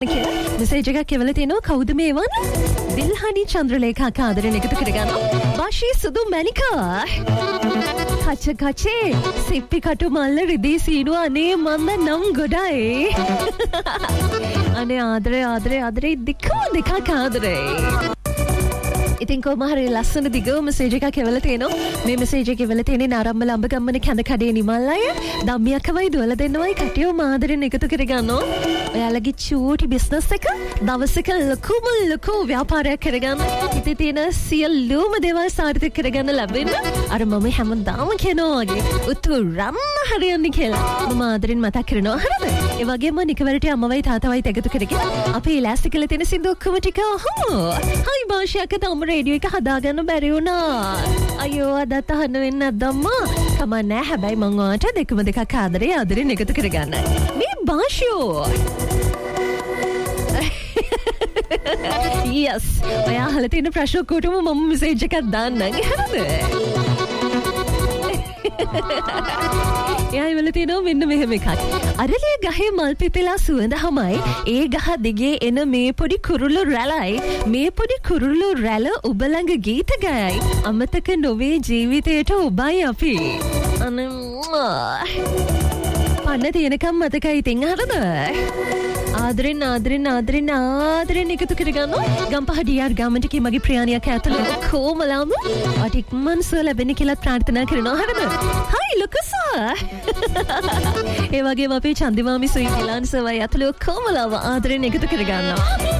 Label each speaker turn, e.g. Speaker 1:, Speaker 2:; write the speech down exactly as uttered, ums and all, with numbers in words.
Speaker 1: Message එකක් කියලා තියෙනවා කවුද මේ වන්නේ? දිල්හනි චන්ද්‍රලේඛා කාදරෙන් එකතු කරගන්නවා. වාෂී සුදු මැනිකා. කච කචේ සිප්පි කටු මල්ල රිදී සීනුව අනේ මන්ද නම් ගොඩයි. අනේ ආදරේ ආදරේ ආදරේ දිකෝ දිකා කාදරේ. ඉතින් කොහොම හරි ලස්සන දිගව මෙසේජ් එකක් එවලා තියෙනවා. මේ මෙසේජ් එක එවලා තියෙන්නේ නාරම්ම ලම්බ ගම්මන කැඳ කඩේ නිමල්ලය. දම්මියක්කවයි දුවලා දෙන්නවයි කටියෝ මාදරෙන් එකතු කරගන්නවා. ඔයාලගේ චූටි බිස්නස් එක දවසක ලොකුම ලොකු ව්‍යාපාරයක් කරගන්න. ඉතින් තියෙන සියලුම දේවල් සාර්ථක කරගන්න ලැබෙන්න අර මම හැමදාම කියනවා වගේ උතුරන්න හරියන්නේ කියලා මම ආදරෙන් මතක් කරනවා. හරිද? ඒ වගේම නිකවරට අම්මවයි තාත්තවයි එකතු කරගෙන අපි ඉලාස්ටි කියලා තියෙන සින්දු ඔක්කොම ටික අහමු. හයි භාෂාවක තම රේඩියෝ එක හදාගන්න බැරි වුණා. අයියෝ අදත් අහන්න වෙන්නේ නැද්ද අම්මා? කමක් නැහැ. හැබැයි මං ඔයාට දෙකම දෙකක් ආදරේ ආදරෙන් එකතු කරගන්න. මේ භාෂෝ yes ඔයා අහලා තියෙන ප්‍රශ්න ඔක්කොටම මම මෙසේජ් එකක් දාන්නම්. හරිද? එයා ඉවල තියෙනවා මෙන්න මෙහෙම එකක්. අරලිය ගහේ මල් පිපිලා සුවඳ හමයි ඒ ගහ දිගේ එන මේ පොඩි කුරුළු රැළයි මේ පොඩි කුරුළු රැළ ඔබ ළඟ ගීත ගයයි අමතක නොවේ ජීවිතයට ඔබයි අපි. අනේ පන්න තියෙනකම් මතකයි ඉතින්. හරිද? ආදරෙන් ආදරෙන් ආදරෙන් ආදරෙන් එකතු කරගන්නවා. ගම්පහ ඩීආර් ගාමන්ටි මගේ ප්‍රියාණියක් ඇතුළේ කොමලම අටික්මන් සුව ලැබෙන්න කියලා ප්‍රාර්ථනා කරනවා. හරිද? හයි ලොකුසා. ඒ වගේම අපේ චන්දිමාමි සුයි කිලාන් සවයි ඇතුළේ කොමලම ආදරෙන් එකතු කරගන්නවා.